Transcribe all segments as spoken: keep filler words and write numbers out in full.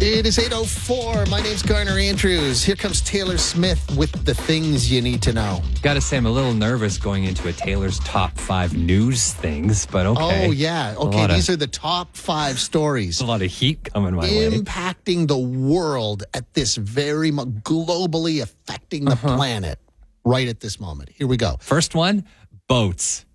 It is eight oh four. My name's Garner Andrews. Here comes Taylor Smith with the things you need to know. Gotta say, I'm a little nervous going into a Taylor's top five news things, but okay. Oh, yeah. Okay, these of, are the top five stories. A lot of heat coming my way. Impacting the world at this very, mo- globally affecting the uh-huh. planet right at this moment. Here we go. First one, boats.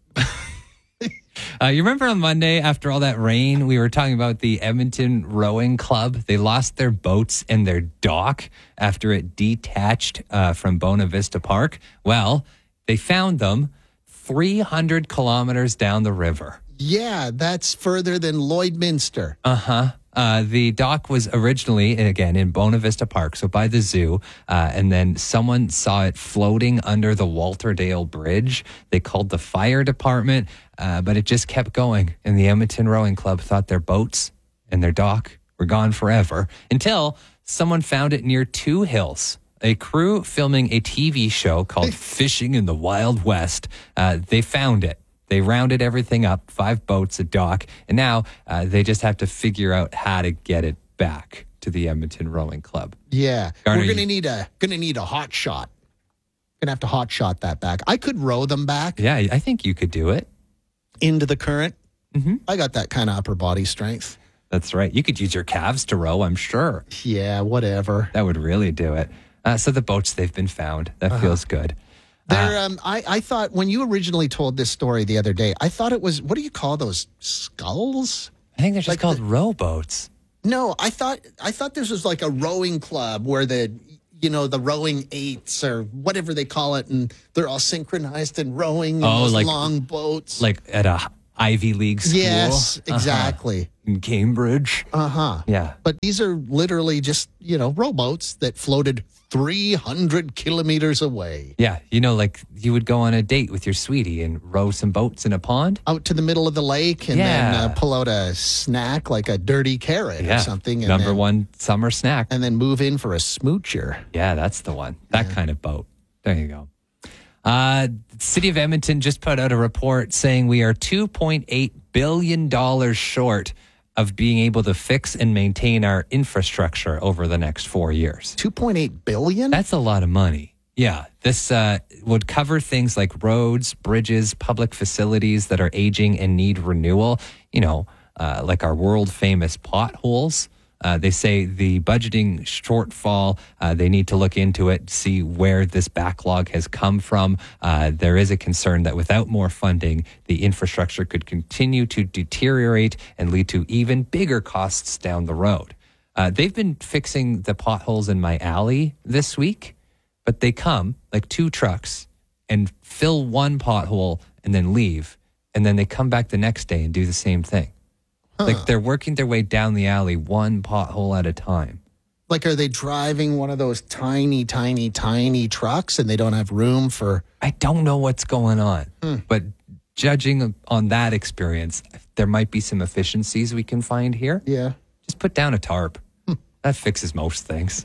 Uh, you remember on Monday, after all that rain, we were talking about the Edmonton Rowing Club. They lost their boats and their dock after it detached uh, from Bona Vista Park. Well, they found them three hundred kilometers down the river. Yeah, that's further than Lloydminster. Uh-huh. Uh, the dock was originally, again, in Bona Vista Park, so by the zoo, uh, and then someone saw it floating under the Walterdale Bridge. They called the fire department, uh, but it just kept going, and the Edmonton Rowing Club thought their boats and their dock were gone forever until someone found it near Two Hills. A crew filming a T V show called Fishing in the Wild West, uh, they found it. They rounded everything up, five boats, a dock, and now uh, they just have to figure out how to get it back to the Edmonton Rowing Club. Yeah, Garner, we're gonna need a gonna need a hot shot. Gonna have to hot shot that back. I could row them back. Yeah, I think you could do it into the current. Mm-hmm. I got that kind of upper body strength. That's right. You could use your calves to row, I'm sure. Yeah, whatever. That would really do it. Uh, so the boats, they've been found. That uh-huh. feels good. There, um, I, I thought when you originally told this story the other day, I thought it was, what do you call those, sculls? I think they're just like called the, rowboats. No, I thought I thought this was like a rowing club where the, you know, the rowing eights or whatever they call it, and they're all synchronized in rowing in oh, those like, long boats. Like at a Ivy League school? Yes, exactly. Uh-huh. In Cambridge? Uh-huh. Yeah. But these are literally just, you know, rowboats that floated three hundred kilometers away. Yeah, you know, like you would go on a date with your sweetie and row some boats in a pond. Out to the middle of the lake and yeah. then uh, pull out a snack like a dirty carrot yeah. or something. And Number then, one summer snack. And then move in for a smoocher. Yeah, that's the one. That yeah. kind of boat. There you go. Uh, City of Edmonton just put out a report saying we are two point eight billion dollars short of being able to fix and maintain our infrastructure over the next four years. two point eight billion dollars? That's a lot of money. Yeah. This uh, would cover things like roads, bridges, public facilities that are aging and need renewal, you know, uh, like our world famous potholes. Uh, they say the budgeting shortfall, uh, they need to look into it, see where this backlog has come from. Uh, there is a concern that without more funding, the infrastructure could continue to deteriorate and lead to even bigger costs down the road. Uh, they've been fixing the potholes in my alley this week, but they come like two trucks and fill one pothole and then leave. And then they come back the next day and do the same thing. Huh. Like they're working their way down the alley one pothole at a time. Like, are they driving one of those tiny, tiny, tiny trucks and they don't have room for... I don't know what's going on. Hmm. But judging on that experience, there might be some efficiencies we can find here. Yeah. Just put down a tarp. Hmm. That fixes most things.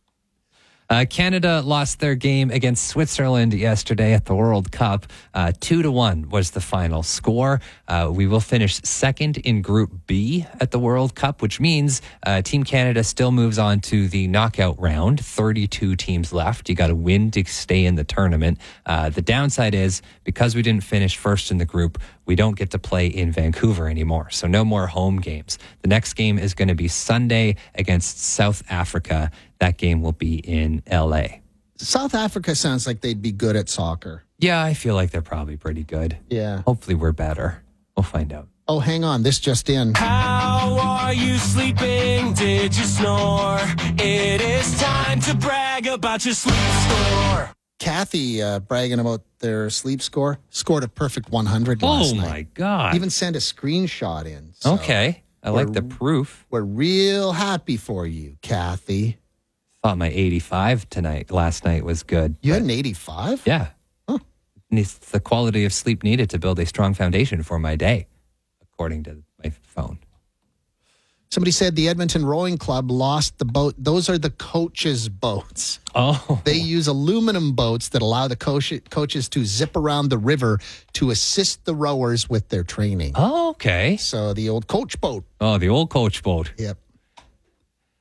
Uh, Canada lost their game against Switzerland yesterday at the World Cup. Uh, two to one was the final score. Uh, we will finish second in Group B at the World Cup, which means uh, Team Canada still moves on to the knockout round. thirty-two teams left. You got to win to stay in the tournament. Uh, the downside is because we didn't finish first in the group, we don't get to play in Vancouver anymore. So no more home games. The next game is going to be Sunday against South Africa. That game will be in L A. South Africa sounds like they'd be good at soccer. Yeah, I feel like they're probably pretty good. Yeah. Hopefully we're better. We'll find out. Oh, hang on. This just in. How are you sleeping? Did you snore? It is time to brag about your sleep score. Kathy uh, bragging about their sleep score. Scored a perfect one hundred last oh night. Oh, my God. Even sent a screenshot in. So okay. I like the proof. We're real happy for you, Kathy. Thought my eighty-five tonight, last night was good. You had an eighty-five? Yeah. Huh. And it's the quality of sleep needed to build a strong foundation for my day, according to my phone. Somebody said the Edmonton Rowing Club lost the boat. Those are the coaches' boats. Oh. They use aluminum boats that allow the coach, coaches to zip around the river to assist the rowers with their training. Oh, okay. So the old coach boat. Oh, the old coach boat. Yep.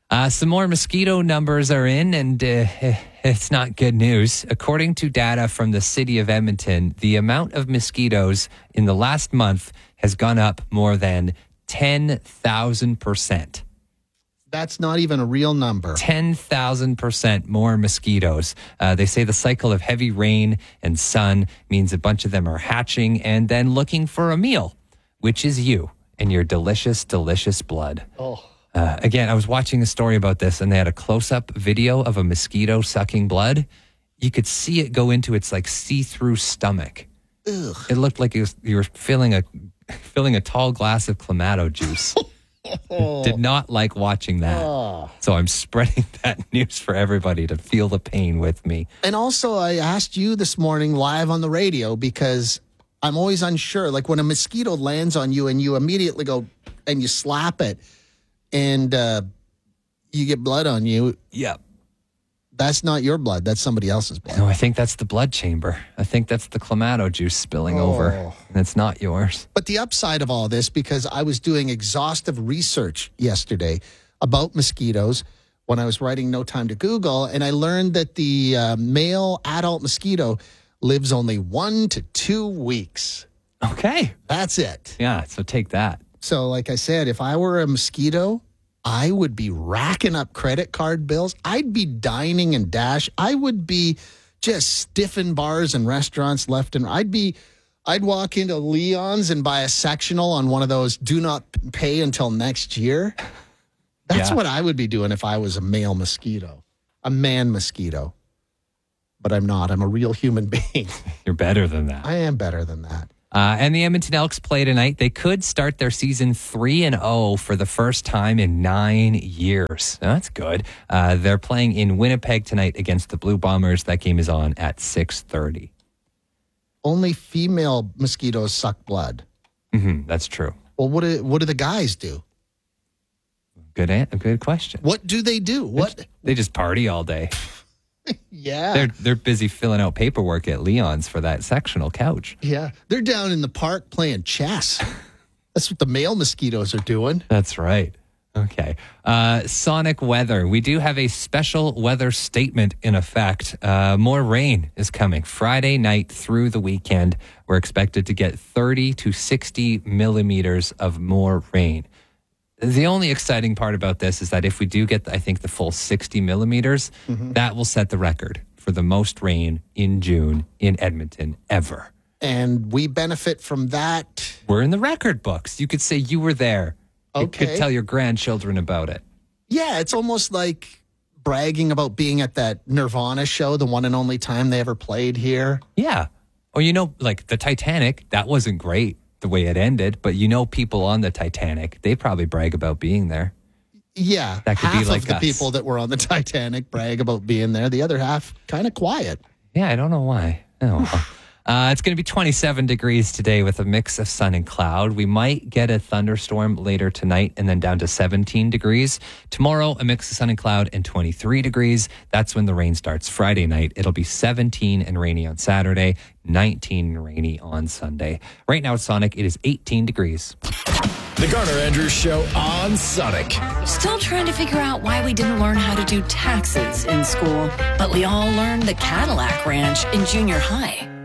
Uh, some more mosquito numbers are in, and uh, it's not good news. According to data from the city of Edmonton, the amount of mosquitoes in the last month has gone up more than ten thousand percent. That's not even a real number. ten thousand percent more mosquitoes. Uh, they say the cycle of heavy rain and sun means a bunch of them are hatching and then looking for a meal, which is you and your delicious, delicious blood. Oh. Uh, again, I was watching a story about this, and they had a close-up video of a mosquito sucking blood. You could see it go into its like see-through stomach. Ugh. It looked like it was, you were filling a filling a tall glass of Clamato juice. Did not like watching that. Oh. So I'm spreading that news for everybody to feel the pain with me. And also, I asked you this morning live on the radio because I'm always unsure. Like when a mosquito lands on you and you immediately go and you slap it and uh, you get blood on you. Yep. That's not your blood. That's somebody else's blood. No, I think that's the blood chamber. I think that's the Clamato juice spilling Oh. over. And it's not yours. But the upside of all this, because I was doing exhaustive research yesterday about mosquitoes when I was writing No Time to Google, and I learned that the uh, male adult mosquito lives only one to two weeks. Okay. That's it. Yeah, so take that. So, like I said, if I were a mosquito, I would be racking up credit card bills. I'd be dining and dash. I would be just stiffing bars and restaurants left and right. I'd be, I'd walk into Leon's and buy a sectional on one of those do not pay until next year. That's Yeah. what I would be doing if I was a male mosquito, a man mosquito. But I'm not. I'm a real human being. You're better than that. I am better than that. Uh, and the Edmonton Elks play tonight. They could start their season three and oh for the first time in nine years. Now, that's good. Uh, they're playing in Winnipeg tonight against the Blue Bombers. That game is on at six thirty. Only female mosquitoes suck blood. Mm-hmm, that's true. Well, what do, what do the guys do? Good, an- good question. What do they do? What? They just party all day. Yeah. They're they're busy filling out paperwork at Leon's for that sectional couch. Yeah. They're down in the park playing chess. That's what the male mosquitoes are doing. That's right. Okay. Uh, sonic weather. We do have a special weather statement in effect. Uh, more rain is coming Friday night through the weekend. We're expected to get thirty to sixty millimeters of more rain. The only exciting part about this is that if we do get, I think, the full sixty millimeters, mm-hmm. that will set the record for the most rain in June in Edmonton ever. And we benefit from that. We're in the record books. You could say you were there. You Okay. could tell your grandchildren about it. Yeah, it's almost like bragging about being at that Nirvana show, the one and only time they ever played here. Yeah. Or, you know, like the Titanic, that wasn't great the way it ended, but you know, people on the Titanic, they probably brag about being there. Yeah. That could be half like of the us. people that were on the Titanic brag about being there. The other half, kind of quiet. Yeah, I don't know why. Oh, well. Uh, it's going to be twenty-seven degrees today with a mix of sun and cloud. We might get a thunderstorm later tonight and then down to seventeen degrees. Tomorrow, a mix of sun and cloud and twenty-three degrees. That's when the rain starts Friday night. It'll be seventeen and rainy on Saturday, nineteen and rainy on Sunday. Right now at Sonic, it is eighteen degrees. The Garner Andrews Show on Sonic. Still trying to figure out why we didn't learn how to do taxes in school, but we all learned the Cadillac Ranch in junior high.